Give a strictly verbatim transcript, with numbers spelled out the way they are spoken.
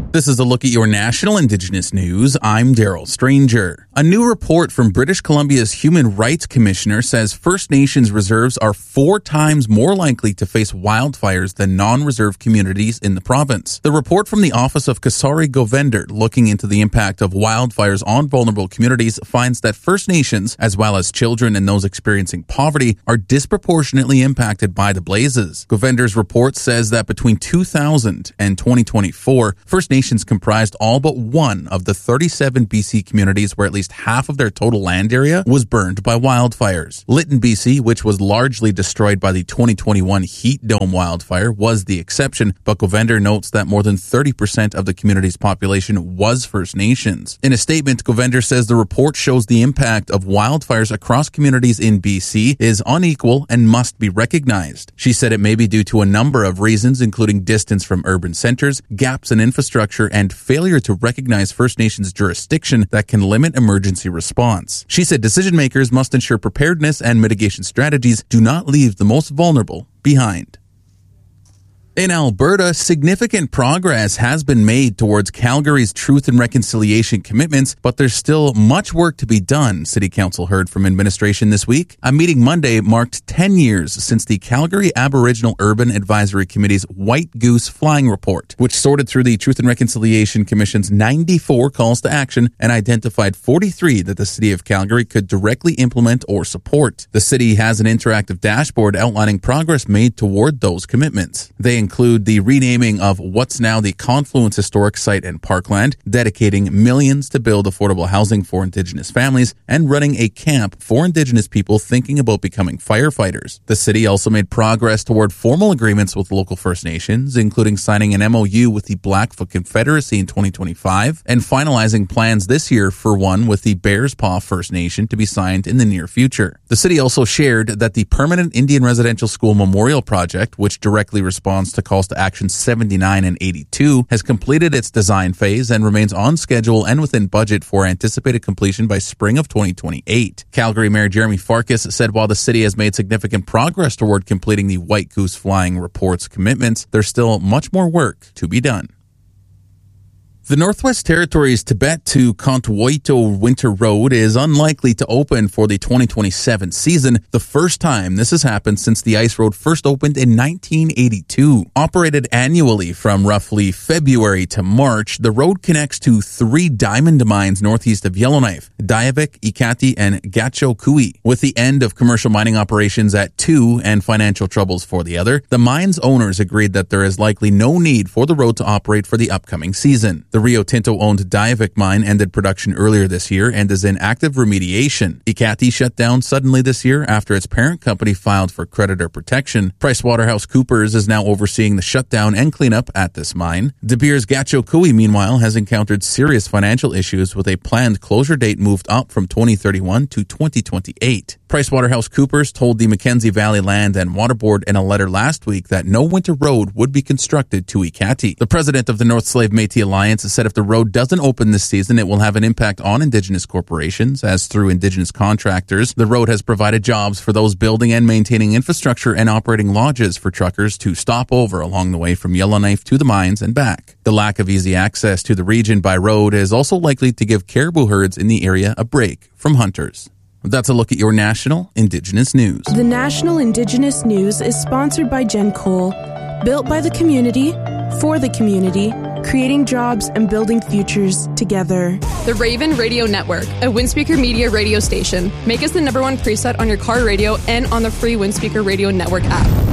This is a look at your national Indigenous news. I'm Daryl Stranger. A new report from British Columbia's Human Rights Commissioner says First Nations reserves are four times more likely to face wildfires than non-reserve communities in the province. The report from the Office of Kasari Govender, looking into the impact of wildfires on vulnerable communities, finds that First Nations, as well as children and those experiencing poverty, are disproportionately impacted by the blazes. Govender's report says that between two thousand and twenty twenty-four, First Nations Nations comprised all but one of the thirty-seven B C communities where at least half of their total land area was burned by wildfires. Lytton, B C, which was largely destroyed by the twenty twenty-one Heat Dome wildfire, was the exception, but Govender notes that more than thirty percent of the community's population was First Nations. In a statement, Govender says the report shows the impact of wildfires across communities in B C is unequal and must be recognized. She said it may be due to a number of reasons, including distance from urban centers, gaps in infrastructure, and failure to recognize First Nations jurisdiction that can limit emergency response. She said decision makers must ensure preparedness and mitigation strategies do not leave the most vulnerable behind. In Alberta, significant progress has been made towards Calgary's truth and reconciliation commitments, but there's still much work to be done, City Council heard from administration this week. A meeting Monday marked ten years since the Calgary Aboriginal Urban Advisory Committee's White Goose Flying Report, which sorted through the Truth and Reconciliation Commission's ninety-four calls to action and identified forty-three that the City of Calgary could directly implement or support. The city has an interactive dashboard outlining progress made toward those commitments. They include the renaming of what's now the Confluence Historic Site and Parkland, dedicating millions to build affordable housing for Indigenous families, and running a camp for Indigenous people thinking about becoming firefighters. The city also made progress toward formal agreements with local First Nations, including signing an M O U with the Blackfoot Confederacy in twenty twenty-five, and finalizing plans this year for one with the Bearspaw First Nation to be signed in the near future. The city also shared that the Permanent Indian Residential School Memorial Project, which directly responds to calls to action seventy-nine and eighty-two, has completed its design phase and remains on schedule and within budget for anticipated completion by spring of twenty twenty-eight. Calgary Mayor Jeremy Farkas said while the city has made significant progress toward completing the White Goose Flying Report's commitments, there's still much more work to be done. The Northwest Territories Tibet to Contwoito Winter Road is unlikely to open for the twenty twenty-seven season, the first time this has happened since the ice road first opened in nineteen eighty-two. Operated annually from roughly February to March, the road connects to three diamond mines northeast of Yellowknife, Diavik, Ikati, and Gacho Kui. With the end of commercial mining operations at two and financial troubles for the other, the mine's owners agreed that there is likely no need for the road to operate for the upcoming season. The Rio Tinto-owned Diavik mine ended production earlier this year and is in active remediation. Ikati shut down suddenly this year after its parent company filed for creditor protection. PricewaterhouseCoopers is now overseeing the shutdown and cleanup at this mine. De Beers Gacho Kui, meanwhile, has encountered serious financial issues with a planned closure date moved up from twenty thirty-one to twenty twenty-eight. PricewaterhouseCoopers told the Mackenzie Valley Land and Water Board in a letter last week that no winter road would be constructed to Ikati. The president of the North Slave Métis Alliance said if the road doesn't open this season, it will have an impact on Indigenous corporations, as through Indigenous contractors, the road has provided jobs for those building and maintaining infrastructure and operating lodges for truckers to stop over along the way from Yellowknife to the mines and back. The lack of easy access to the region by road is also likely to give caribou herds in the area a break from hunters. That's a look at your national Indigenous news. The National Indigenous News is sponsored by Gen Cole, built by the community, for the community, creating jobs and building futures together. The Raven Radio Network, a Windspeaker Media radio station. Make us the number one preset on your car radio and on the free Windspeaker Radio Network app.